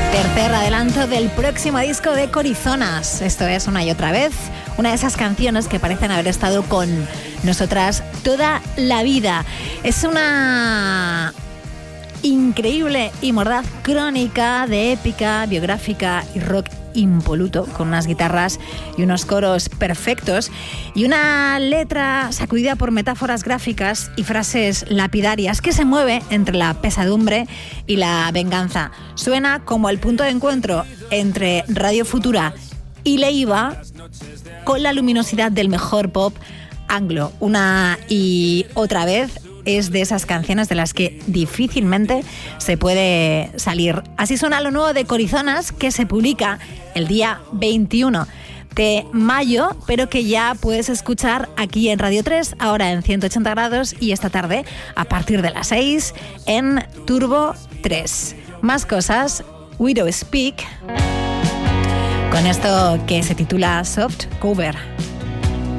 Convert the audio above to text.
Tercer adelanto del próximo disco de Corizonas. Esto es Una y otra vez, una de esas canciones que parecen haber estado con nosotras toda la vida. Es una increíble y mordaz crónica de épica, biográfica y rock impoluto, con unas guitarras y unos coros perfectos y una letra sacudida por metáforas gráficas y frases lapidarias que se mueve entre la pesadumbre y la venganza. Suena como el punto de encuentro entre Radio Futura y Leiva con la luminosidad del mejor pop anglo. Una y otra vez es de esas canciones de las que difícilmente se puede salir. Así suena lo nuevo de Corizonas, que se publica el día 21 de mayo, pero que ya puedes escuchar aquí en Radio 3, ahora en 180 grados, y esta tarde a partir de las 6 en Turbo 3. Más cosas, Widow Speak, con esto que se titula Soft Cover.